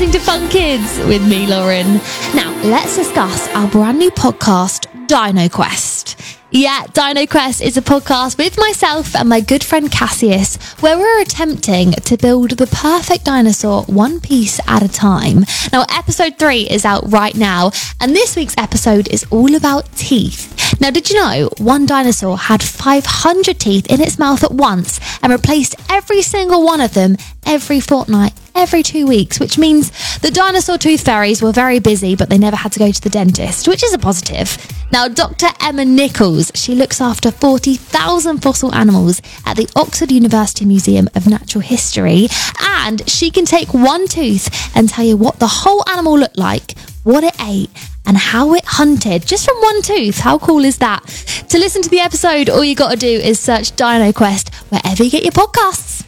listening to Fun Kids with me, Lauren. Now, let's discuss our brand new podcast, Dino Quest. Yeah, Dino Quest is a podcast with myself and my good friend Cassius, where we're attempting to build the perfect dinosaur one piece at a time. Now, episode 3 is out right now, and this week's episode is all about teeth. Now, did you know one dinosaur had 500 teeth in its mouth at once and replaced every single one of them every fortnight, every 2 weeks, which means the dinosaur tooth fairies were very busy, but they never had to go to the dentist, which is a positive. Now, Dr. Emma Nichols, she looks after 40,000 fossil animals at the Oxford University Museum of Natural History, and she can take one tooth and tell you what the whole animal looked like, what it ate, and how it hunted, just from one tooth. How cool is that? To listen to the episode, all you got to do is search Dino Quest wherever you get your podcasts.